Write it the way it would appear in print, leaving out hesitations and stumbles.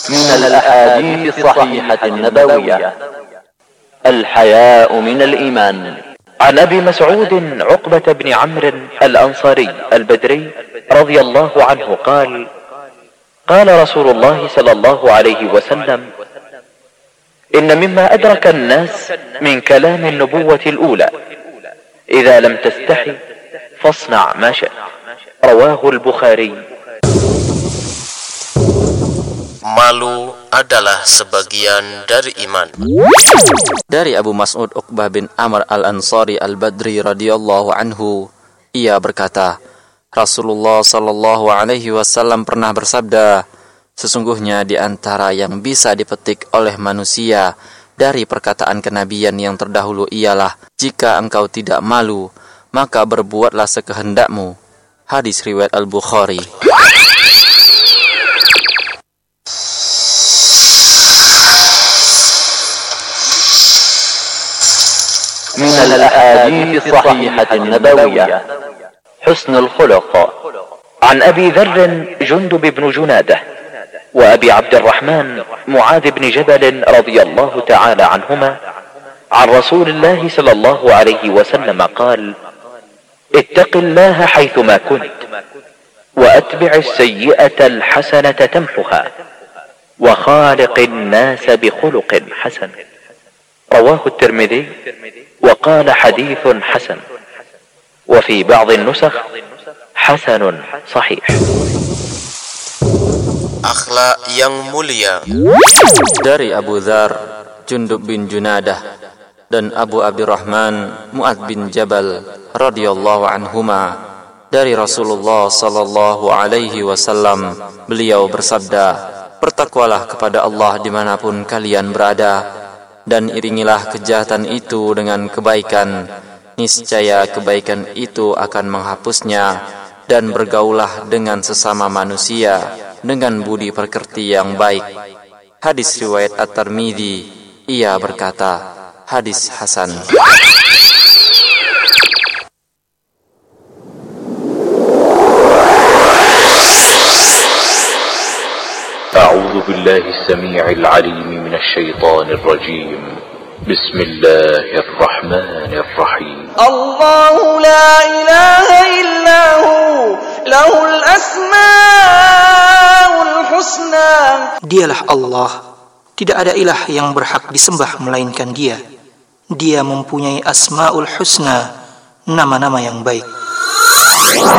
من الأحاديث الصحيحة النبوية. الحياء من الإيمان. عن أبي مسعود عقبة بن عمرو الأنصاري البدري رضي الله عنه قال: قال رسول الله صلى الله عليه وسلم: إن مما أدرك الناس من كلام النبوة الأولى: إذا لم تستحي فاصنع ما شئت. رواه البخاري. Malu adalah sebagian dari iman. Dari Abu Mas'ud Uqbah bin Amr al-Ansari al-Badri radhiyallahu anhu, ia berkata, Rasulullah sallallahu alaihi wasallam pernah bersabda, sesungguhnya di antara yang bisa dipetik oleh manusia dari perkataan kenabian yang terdahulu ialah, jika engkau tidak malu, maka berbuatlah sekehendakmu. Hadis riwayat Al-Bukhari. من الأحاديث الصحيحة النبوية: حسن الخلق. عن أبي ذر جندب بن جنادة وأبي عبد الرحمن معاذ بن جبل رضي الله تعالى عنهما عن رسول الله صلى الله عليه وسلم قال: اتق الله حيثما كنت وأتبع السيئة الحسنة تمحها وخالق الناس بخلق حسن. رواه الترمذي وقال حديث حسن، وفي بعض النسخ حسن صحيح. Akhlak yang mulia. Dari Abu Dzar Jundub bin Junadah dan Abu Abdurrahman Mu'adz bin Jabal radhiyallahu anhuma, dari Rasulullah sallallahu alaihi wasallam, beliau bersabda, bertakwalah kepada Allah dimanapun kalian berada, dan iringilah kejahatan itu dengan kebaikan, niscaya kebaikan itu akan menghapusnya, dan bergaulah dengan sesama manusia dengan budi pekerti yang baik. Hadis riwayat At-Tirmidzi. Ia berkata, hadis hasan. أعوذ بالله السميع العليم من الشيطان الرجيم. بسم الله الرحمن الرحيم. الله لا إله إلا هو له الأسماء الحسنى. Dialah Allah, tidak ada ilah yang berhak disembah melainkan Dia. Dia mempunyai asmaul husna, nama-nama yang baik.